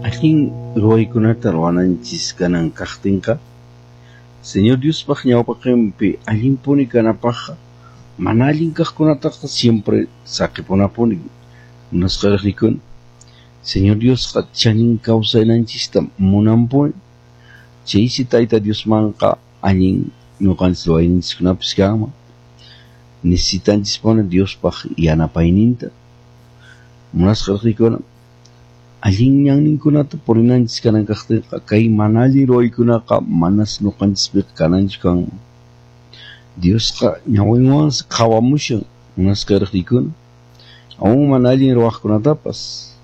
Allin ruwaykunata ruwananchis kanan kaqtinqa Señor Diospaq ñawpaqinpi allinpuni kanapaqqa mana allin kaqkunataqa siempre saqipunapuni munasqaraq rikuna. Señor Diosqa chanin kawsaynanchista munanpuni. Chaysi Tayta Diosmanqa allin ñuqanchis ruwayninchikkunapis kanman. Necesitanchispuni Diospaq yanapayninta munasqaraq rikuna. Allin ñanninkunata purinanchis kanan kaqtinqa kay mana allin ruwaykunaqa manas ñuqanchispiqa kananchu kanman. Diosqa ñawinwansi qhawamushan munasqaraq rikuna. Aún mana allin ruwaqkunatapas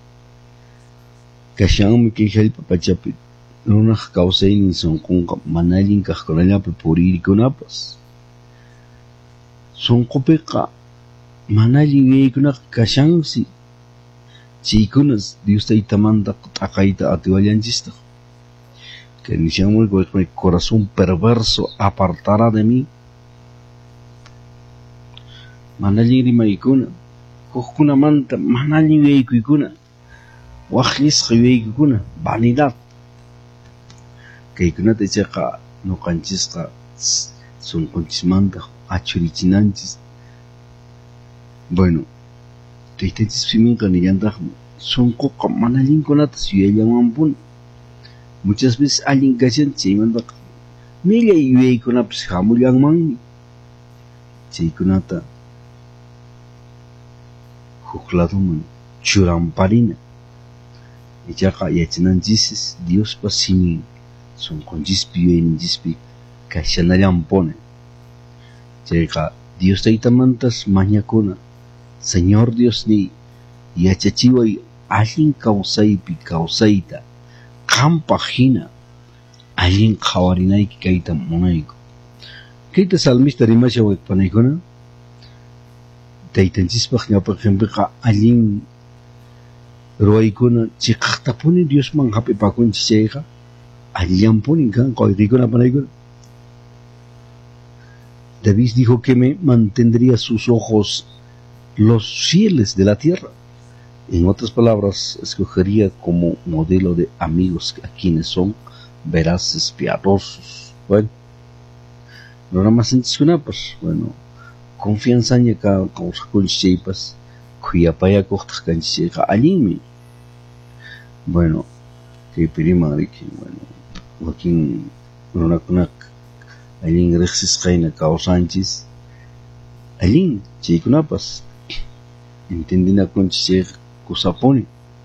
kashanmi kay hallp'a pachapi runaq kawsaynin sunqunqa mana allin kaqkunallapi puririkunapas. Sunqupiqa mana allin yuyaykunaqa kashansi. Chaykunas Dios Taytamanta t'aqayta atiwallanchistaj. Que nishanmuni mi corazón perverso apartará de mí. Mana allin rimaykuna, hukkunamanta mana allin yuyaykuykuna, waqllisqa yuyaykuna, vanidad. Kaykunata ichaqa ñuqanchisqa sunqunchimanta achurichinanchis. Bueno, Taytanchis piminqa nillantaqmi sunquqa mana allinkunatas yuyallamanpuni. Muchas veces allin kashanchis chaymantaqa millay yuyaykunapis hamullanmanmi. Chaykunata huk ladoman churanparina. Ichaqa yachananchisis Diospa simi sunqunchispi yuyayninchispi kashanallanpuni. Chayqa Dios Taytamantas mañakuna. Señor Dios ni yachachiway allin kawsaypi kawsayta qampaq hina allin qhawarinayki kayta munayku. Kayta salmista rimasha waypanaykuna Taytanchispaq ñawpaqinpiqa allin ruwaykuna chiqaqtapuni Diosman hapipakunchis chayqa allillampuni kan qawayrikuna. David dijo que me mantendría sus ojos los fieles de la tierra. En otras palabras, escogería como modelo de amigos a quienes son veraces, piadosos. Bueno, no nada más pues, bueno, confianza en que con chaypas, kuyapaya cojas canchiga alimi. Bueno, que prima de que, bueno, Joaquín, una allin rexis kaina causanchis, allin chaykunapas. Entendina con chayqa kusapuni.